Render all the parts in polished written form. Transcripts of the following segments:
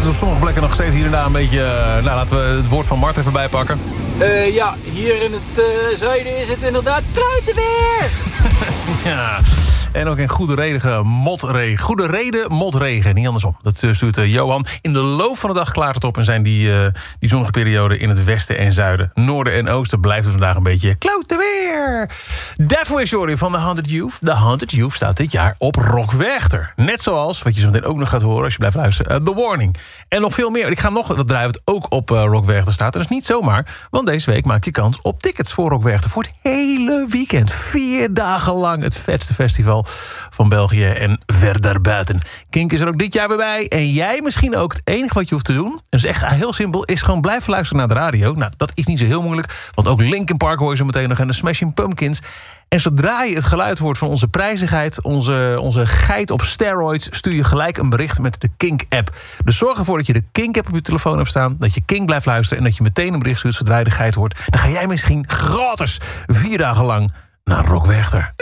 het is op sommige plekken nog steeds hier en daar een beetje... laten we het woord van Mart even bijpakken. Ja, hier in het zuiden is het inderdaad kluitenweer. Ja, en ook in goede reden motregen. Niet andersom. Dat stuurt Johan. In de loop van de dag klaart het op en zijn die zonnige periode in het westen en zuiden. Noorden en oosten blijft het vandaag een beetje klote weer. Death Wish hoor van The Haunted Youth. The Haunted Youth staat dit jaar op Rock Werchter. Net zoals, wat je zo meteen ook nog gaat horen als je blijft luisteren, The Warning. En nog veel meer. Ik ga nog dat draaien wat ook op Rock Werchter staat. En dat is niet zomaar, want deze week maak je kans op tickets voor Rock Werchter. Voor het hele weekend. 4 dagen lang het vetste festival van België en verder buiten. Kink is er ook dit jaar weer bij. En jij misschien ook. Het enige wat je hoeft te doen, en dat is echt heel simpel, is gewoon blijven luisteren naar de radio. Nou, dat is niet zo heel moeilijk, want ook Linkin Park hoor je zo meteen nog en de Smashing Pumpkins. En zodra je het geluid hoort van onze prijzigheid, onze geit op steroids, stuur je gelijk een bericht met de Kink-app. Dus zorg ervoor dat je de Kink-app op je telefoon hebt staan, dat je Kink blijft luisteren en dat je meteen een bericht stuurt zodra je de geit hoort. Dan ga jij misschien gratis 4 dagen lang naar Rock Werchter.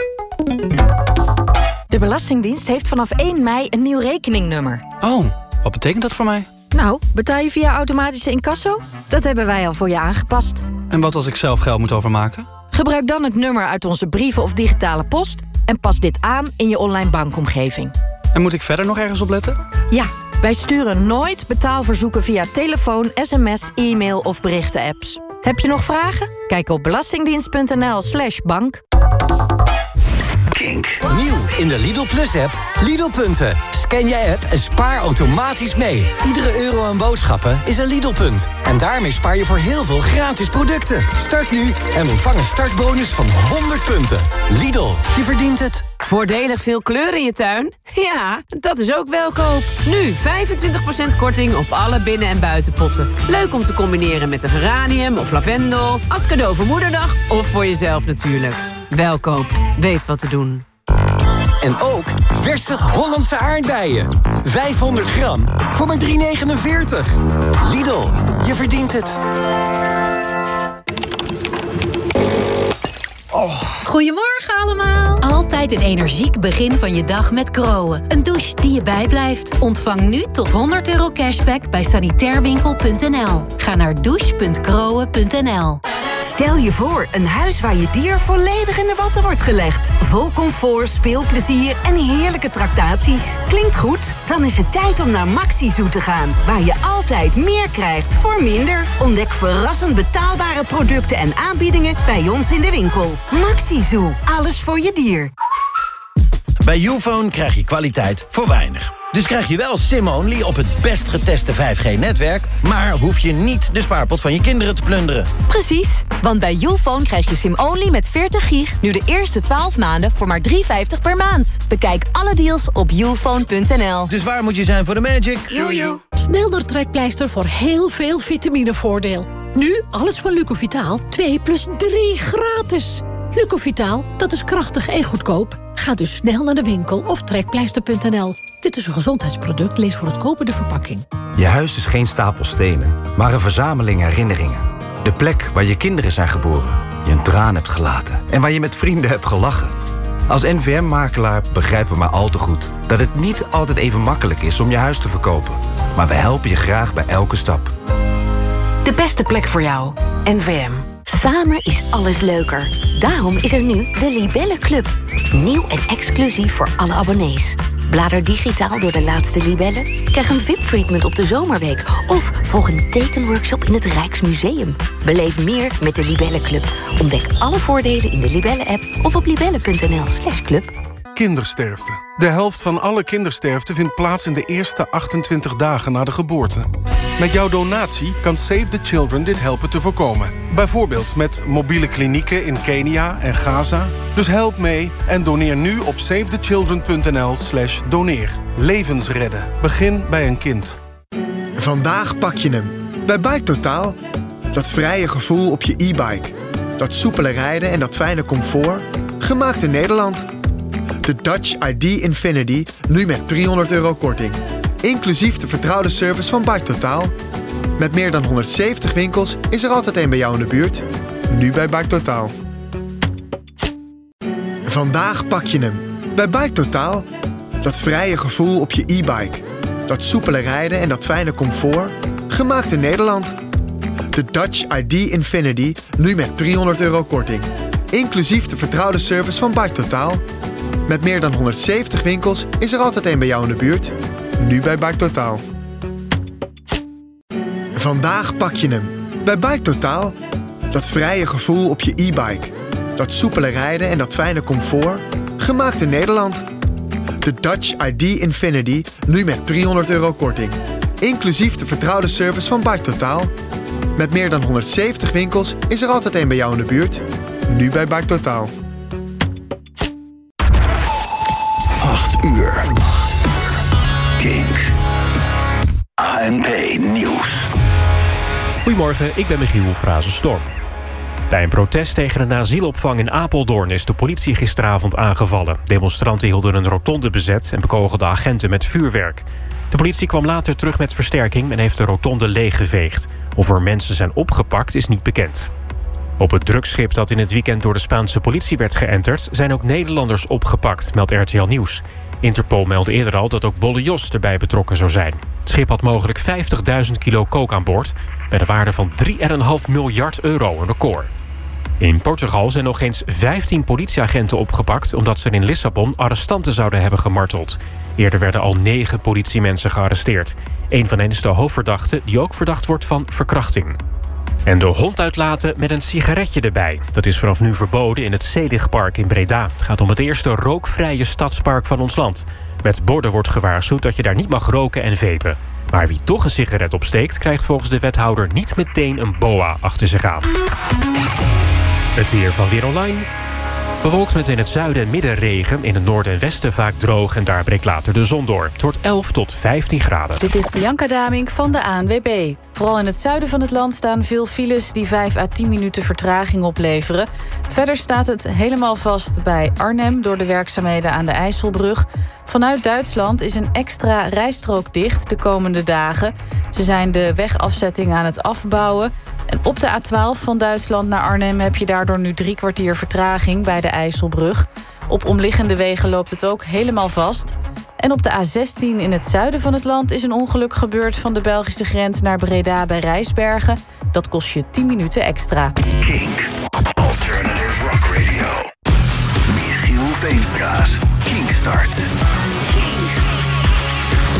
De Belastingdienst heeft vanaf 1 mei een nieuw rekeningnummer. Oh, wat betekent dat voor mij? Nou, betaal je via automatische incasso? Dat hebben wij al voor je aangepast. En wat als ik zelf geld moet overmaken? Gebruik dan het nummer uit onze brieven of digitale post en pas dit aan in je online bankomgeving. En moet ik verder nog ergens op letten? Ja, wij sturen nooit betaalverzoeken via telefoon, sms, e-mail of berichtenapps. Heb je nog vragen? Kijk op belastingdienst.nl/bank. Kink. Nieuw in de Lidl Plus-app. Lidl-punten. Scan je app en spaar automatisch mee. Iedere euro aan boodschappen is een Lidl-punt. En daarmee spaar je voor heel veel gratis producten. Start nu en ontvang een startbonus van 100 punten. Lidl, je verdient het. Voordelig veel kleur in je tuin? Ja, dat is ook Welkoop. Nu 25% korting op alle binnen- en buitenpotten. Leuk om te combineren met een geranium of lavendel. Als cadeau voor Moederdag of voor jezelf natuurlijk. Welkoop, weet wat te doen. En ook verse Hollandse aardbeien. 500 gram voor maar €3,49. Lidl, je verdient het. Goedemorgen allemaal. Altijd een energiek begin van je dag met Groen. Een douche die je bijblijft. Ontvang nu tot €100 cashback bij sanitairwinkel.nl. Ga naar douche.groen.nl. Stel je voor, een huis waar je dier volledig in de watten wordt gelegd. Vol comfort, speelplezier en heerlijke tractaties. Klinkt goed? Dan is het tijd om naar Maxi-Zoo te gaan. Waar je altijd meer krijgt voor minder. Ontdek verrassend betaalbare producten en aanbiedingen bij ons in de winkel. Maxi-Zoo, alles voor je dier. Bij Youfone krijg je kwaliteit voor weinig. Dus krijg je wel SIM-only op het best geteste 5G-netwerk... maar hoef je niet de spaarpot van je kinderen te plunderen. Precies, want bij Youfone krijg je SIM-only met 40 gig... nu de eerste 12 maanden voor maar €3,50 per maand. Bekijk alle deals op youfone.nl. Dus waar moet je zijn voor de magic? Jojo. Snelder trekpleister voor heel veel vitaminevoordeel. Nu alles van Lucovitaal 2 plus 3 gratis. Lucovitaal, dat is krachtig en goedkoop. Ga dus snel naar de winkel of trekpleister.nl. Dit is een gezondheidsproduct, lees voor het kopen de verpakking. Je huis is geen stapel stenen, maar een verzameling herinneringen. De plek waar je kinderen zijn geboren, je een traan hebt gelaten... en waar je met vrienden hebt gelachen. Als NVM-makelaar begrijpen we maar al te goed... dat het niet altijd even makkelijk is om je huis te verkopen. Maar we helpen je graag bij elke stap. De beste plek voor jou. NVM. Samen is alles leuker. Daarom is er nu de Libelle Club. Nieuw en exclusief voor alle abonnees. Blader digitaal door de laatste libellen. Krijg een VIP-treatment op de zomerweek. Of volg een tekenworkshop in het Rijksmuseum. Beleef meer met de Libelle Club. Ontdek alle voordelen in de Libelle-app of op libelle.nl/club. Kindersterfte. De helft van alle kindersterfte vindt plaats in de eerste 28 dagen na de geboorte. Met jouw donatie kan Save the Children dit helpen te voorkomen. Bijvoorbeeld met mobiele klinieken in Kenia en Gaza. Dus help mee en doneer nu op savethechildren.nl/doneer. Levens redden. Begin bij een kind. Vandaag pak je hem. Bij Bike Totaal. Dat vrije gevoel op je e-bike. Dat soepele rijden en dat fijne comfort. Gemaakt in Nederland. De Dutch ID Infinity, nu met €300 korting. Inclusief de vertrouwde service van Bike Totaal. Met meer dan 170 winkels is er altijd een bij jou in de buurt. Nu bij Bike Totaal. Vandaag pak je hem. Bij Bike Totaal. Dat vrije gevoel op je e-bike. Dat soepele rijden en dat fijne comfort. Gemaakt in Nederland. De Dutch ID Infinity, nu met €300 korting. Inclusief de vertrouwde service van BikeTotaal. Met meer dan 170 winkels is er altijd een bij jou in de buurt. Nu bij BikeTotaal. Vandaag pak je hem. Bij BikeTotaal. Dat vrije gevoel op je e-bike. Dat soepele rijden en dat fijne comfort. Gemaakt in Nederland. De Dutch ID Infinity, nu met €300 korting. Inclusief de vertrouwde service van BikeTotaal. Met meer dan 170 winkels is er altijd een bij jou in de buurt. Nu bij BikeTotaal. 8 uur. Kink. ANP Nieuws. Goedemorgen, ik ben Michiel Frazenstorm. Bij een protest tegen een asielopvang in Apeldoorn is de politie gisteravond aangevallen. Demonstranten hielden een rotonde bezet en bekogelden agenten met vuurwerk. De politie kwam later terug met versterking en heeft de rotonde leeggeveegd. Of er mensen zijn opgepakt is niet bekend. Op het drugsschip dat in het weekend door de Spaanse politie werd geënterd zijn ook Nederlanders opgepakt, meldt RTL Nieuws. Interpol meldde eerder al dat ook Bolle Jos erbij betrokken zou zijn. Het schip had mogelijk 50.000 kilo coke aan boord, bij de waarde van €3,5 miljard, een record. In Portugal zijn nog eens 15 politieagenten opgepakt omdat ze in Lissabon arrestanten zouden hebben gemarteld. Eerder werden al 9 politiemensen gearresteerd. Een van hen is de hoofdverdachte, die ook verdacht wordt van verkrachting. En de hond uitlaten met een sigaretje erbij. Dat is vanaf nu verboden in het Zedigpark in Breda. Het gaat om het eerste rookvrije stadspark van ons land. Met borden wordt gewaarschuwd dat je daar niet mag roken en vapen. Maar wie toch een sigaret opsteekt, krijgt volgens de wethouder niet meteen een boa achter zich aan. Het weer van Weer Online. Bewolkt met in het zuiden en midden regen. In het noorden en westen vaak droog en daar breekt later de zon door. Het wordt 11 tot 15 graden. Dit is Bianca Damink van de ANWB. Vooral in het zuiden van het land staan veel files die 5 à 10 minuten vertraging opleveren. Verder staat het helemaal vast bij Arnhem door de werkzaamheden aan de IJsselbrug. Vanuit Duitsland is een extra rijstrook dicht de komende dagen. Ze zijn de wegafzetting aan het afbouwen. En op de A12 van Duitsland naar Arnhem heb je daardoor nu 3 kwartier vertraging bij de IJsselbrug. Op omliggende wegen loopt het ook helemaal vast. En op de A16 in het zuiden van het land is een ongeluk gebeurd van de Belgische grens naar Breda bij Rijsbergen. Dat kost je 10 minuten extra. Kink. Alternative Rock Radio. Michiel Veenstra's Kinkstart.